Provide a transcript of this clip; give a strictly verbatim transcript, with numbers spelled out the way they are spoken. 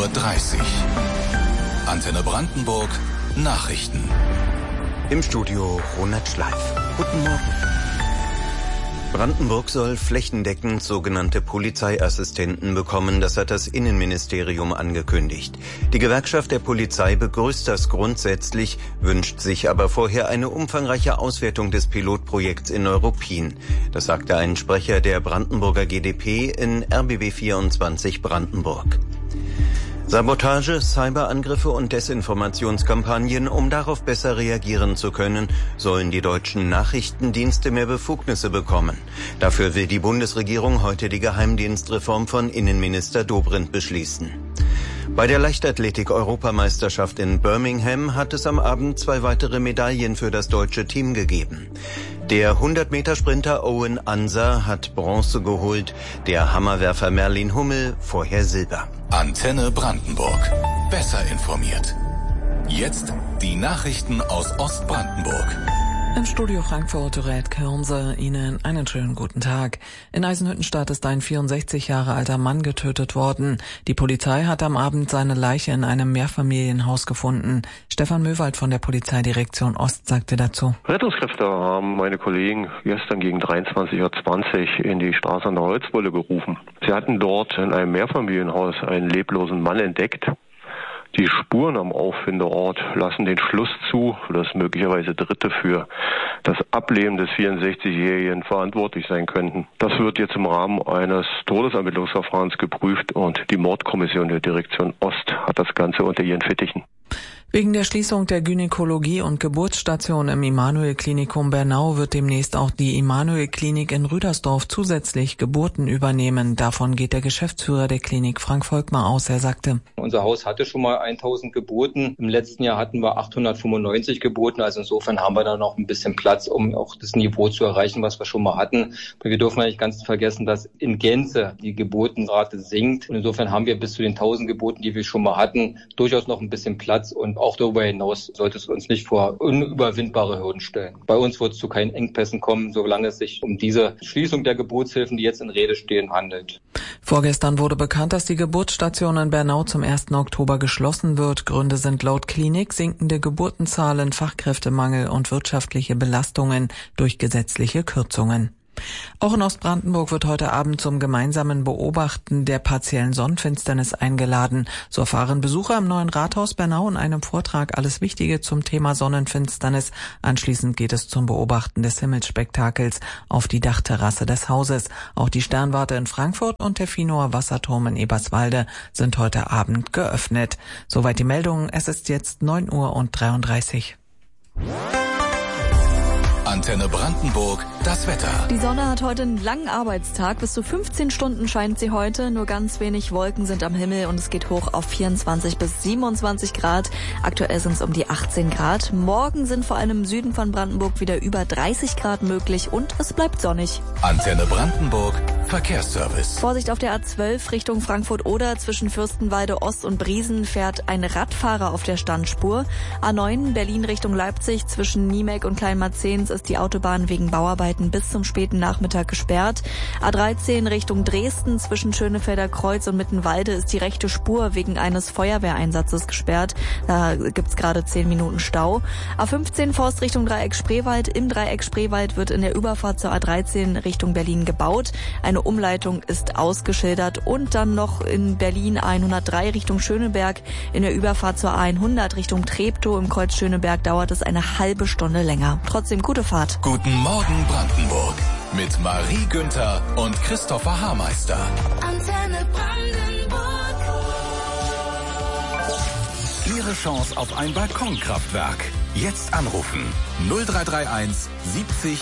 Uhr dreißig. Antenne Brandenburg Nachrichten. Im Studio Ronald Schleif. Guten Morgen. Brandenburg soll flächendeckend sogenannte Polizeiassistenten bekommen, das hat das Innenministerium angekündigt. Die Gewerkschaft der Polizei begrüßt das grundsätzlich, wünscht sich aber vorher eine umfangreiche Auswertung des Pilotprojekts in Neuruppin. Das sagte ein Sprecher der Brandenburger G d P in R B B vierundzwanzig Brandenburg. Sabotage, Cyberangriffe und Desinformationskampagnen, um darauf besser reagieren zu können, sollen die deutschen Nachrichtendienste mehr Befugnisse bekommen. Dafür will die Bundesregierung heute die Geheimdienstreform von Innenminister Dobrindt beschließen. Bei der Leichtathletik-Europameisterschaft in Birmingham hat es am Abend zwei weitere Medaillen für das deutsche Team gegeben. Der hundert-Meter-Sprinter Owen Anser hat Bronze geholt, der Hammerwerfer Merlin Hummel vorher Silber. Antenne Brandenburg. Besser informiert. Jetzt die Nachrichten aus Ostbrandenburg. Im Studio Frankfurt, Dorette Kürnse, Ihnen einen schönen guten Tag. In Eisenhüttenstadt ist ein vierundsechzig Jahre alter Mann getötet worden. Die Polizei hat am Abend seine Leiche in einem Mehrfamilienhaus gefunden. Stefan Möwald von der Polizeidirektion Ost sagte dazu: Rettungskräfte haben meine Kollegen gestern gegen dreiundzwanzig Uhr zwanzig in die Straße an der Holzwolle gerufen. Sie hatten dort in einem Mehrfamilienhaus einen leblosen Mann entdeckt. Die Spuren am Auffindeort lassen den Schluss zu, dass möglicherweise Dritte für das Ableben des vierundsechzigjährigen verantwortlich sein könnten. Das wird jetzt im Rahmen eines Todesermittlungsverfahrens geprüft und die Mordkommission der Direktion Ost hat das Ganze unter ihren Fittichen. Wegen der Schließung der Gynäkologie- und Geburtsstation im Immanuel-Klinikum Bernau wird demnächst auch die Immanuel-Klinik in Rüdersdorf zusätzlich Geburten übernehmen. Davon geht der Geschäftsführer der Klinik, Frank Volkmar, aus. Er sagte: Unser Haus hatte schon mal tausend Geburten. Im letzten Jahr hatten wir achthundertfünfundneunzig Geburten. Also insofern haben wir da noch ein bisschen Platz, um auch das Niveau zu erreichen, was wir schon mal hatten. Aber wir dürfen nicht ganz vergessen, dass in Gänze die Geburtenrate sinkt. Und insofern haben wir bis zu den tausend Geburten, die wir schon mal hatten, durchaus noch ein bisschen Platz. Und auch darüber hinaus sollte es uns nicht vor unüberwindbare Hürden stellen. Bei uns wird es zu keinen Engpässen kommen, solange es sich um diese Schließung der Geburtshilfen, die jetzt in Rede stehen, handelt. Vorgestern wurde bekannt, dass die Geburtsstation in Bernau zum ersten Oktober geschlossen wird. Gründe sind laut Klinik sinkende Geburtenzahlen, Fachkräftemangel und wirtschaftliche Belastungen durch gesetzliche Kürzungen. Auch in Ostbrandenburg wird heute Abend zum gemeinsamen Beobachten der partiellen Sonnenfinsternis eingeladen. So erfahren Besucher im neuen Rathaus Bernau in einem Vortrag alles Wichtige zum Thema Sonnenfinsternis. Anschließend geht es zum Beobachten des Himmelsspektakels auf die Dachterrasse des Hauses. Auch die Sternwarte in Frankfurt und der Finoer Wasserturm in Eberswalde sind heute Abend geöffnet. Soweit die Meldung. Es ist jetzt neun Uhr und dreiunddreißig. Antenne Brandenburg, das Wetter. Die Sonne hat heute einen langen Arbeitstag. Bis zu fünfzehn Stunden scheint sie heute. Nur ganz wenig Wolken sind am Himmel und es geht hoch auf vierundzwanzig bis siebenundzwanzig Grad. Aktuell sind es um die achtzehn Grad. Morgen sind vor allem im Süden von Brandenburg wieder über dreißig Grad möglich und es bleibt sonnig. Antenne Brandenburg, Verkehrsservice. Vorsicht auf der A zwölf Richtung Frankfurt-Oder. Zwischen Fürstenwalde Ost und Briesen fährt ein Radfahrer auf der Standspur. A neun Berlin Richtung Leipzig. Zwischen Niemek und Kleinmarzens ist die Autobahn wegen Bauarbeiten bis zum späten Nachmittag gesperrt. A dreizehn Richtung Dresden. Zwischen Schönefelder Kreuz und Mittenwalde ist die rechte Spur wegen eines Feuerwehreinsatzes gesperrt. Da gibt's gerade zehn Minuten Stau. A fünfzehn Forst Richtung Dreieck Spreewald. Im Dreieck Spreewald wird in der Überfahrt zur A dreizehn Richtung Berlin gebaut. Eine Umleitung ist ausgeschildert. Und dann noch in Berlin A hundertdrei Richtung Schöneberg. In der Überfahrt zur A hundert Richtung Treptow im Kreuz Schöneberg dauert es eine halbe Stunde länger. Trotzdem gute Fahrt. Guten Morgen Brandenburg mit Marie Günther und Christopher Haarmeister. Antenne Brandenburg. Ihre Chance auf ein Balkonkraftwerk. Jetzt anrufen null drei drei eins siebzig